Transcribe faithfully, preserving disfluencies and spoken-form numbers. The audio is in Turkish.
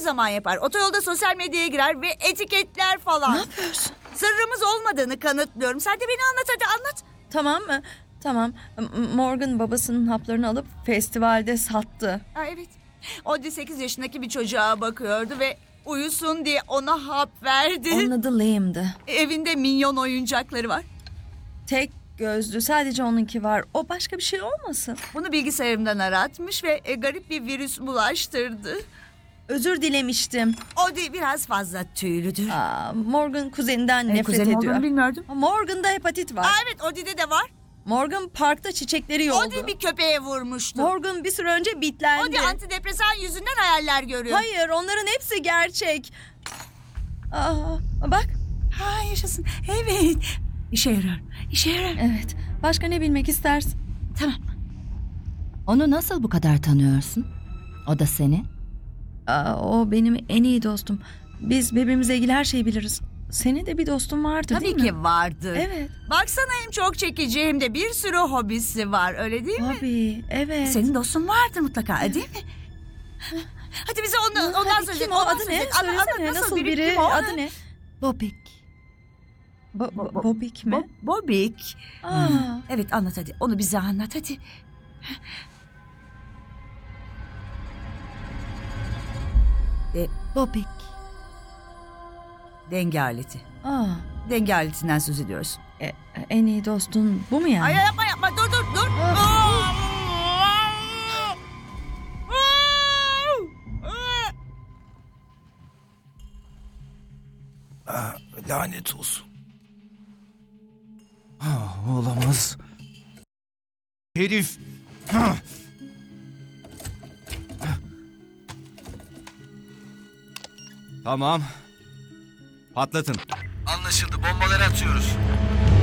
zaman yapar. Otoyolda sosyal medyaya girer ve etiketler falan. Ne yapıyorsun? Sırrımız olmadığını kanıtlıyorum. Sen de beni anlat, hadi anlat. Tamam mı? Tamam. M- Morgan babasının haplarını alıp festivalde sattı. Ha, evet. Odie sekiz yaşındaki bir çocuğa bakıyordu ve uyusun diye ona hap verdi. Onun adı Liam'dı. Evinde minyon oyuncakları var. Tek gözlü, sadece onunki var. O başka bir şey olmasın? Bunu bilgisayarımdan aratmış ve e, garip bir virüs bulaştırdı. Özür dilemiştim. Odie biraz fazla tüylüdür. Aa, Morgan kuzeninden E, nefret kuzenim ediyor. olduğunu bilmiyordum. Morgan'da hepatit var. Aa, evet, Odie'de de var. Morgan parkta çiçekleri yoldu. Odie bir köpeğe vurmuştu. Morgan bir süre önce bitlendi. Odie antidepresan yüzünden hayaller görüyor. Hayır, onların hepsi gerçek. Aa, bak. Ha, yaşasın. Evet. İşe yarar. İşe yarar. Evet. Başka ne bilmek istersin? Tamam. Onu nasıl bu kadar tanıyorsun? O da seni. Aa, o benim en iyi dostum. Biz birbirimize ilgili her şeyi biliriz. Senin de bir dostun vardı değil Tabii mi? ki vardı. Evet. Baksana, hem çok çekici hem de bir sürü hobisi var, öyle değil mi? Tabii, evet. Senin dostun vardır mutlaka, değil mi? Hadi bize onu, Hı, ondan hadi, söz kim et. o? ondan Adı söz ne? et. Anla- anlat, Söylesene. Nasıl biri? kim o? Adı ne? Bobik. Bo- Bo- Bobik mi? Bo- Bobik. Aa, Evet, anlat hadi. Onu bize anlat hadi. E, Bobik. denge aleti. aa. Denge aletinden söz ediyoruz. E, en iyi dostun bu mu yani? Ay, yapma yapma, dur dur dur. Ah, lanet olsun. Ah, olamaz. Herif. Ah. Tamam. Patlatın. Anlaşıldı. Bombaları atıyoruz.